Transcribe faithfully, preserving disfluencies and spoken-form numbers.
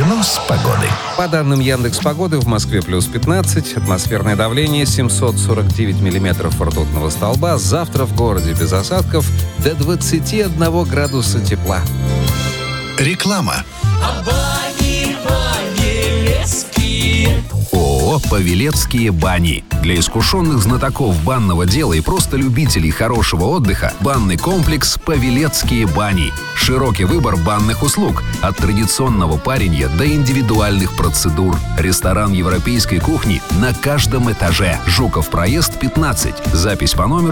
Прогноз погоды. По данным Яндекс.Погоды, в Москве плюс пятнадцать, атмосферное давление семьсот сорок девять миллиметров ртутного столба. Завтра в городе без осадков до двадцати одного градуса тепла. Реклама. ООО «Павелецкие бани». Для искушенных знатоков банного дела и просто любителей хорошего отдыха банный комплекс «Павелецкие бани». Широкий выбор банных услуг – от традиционного паренья до индивидуальных процедур. Ресторан европейской кухни на каждом этаже. Жуков проезд, пятнадцать. Запись по номеру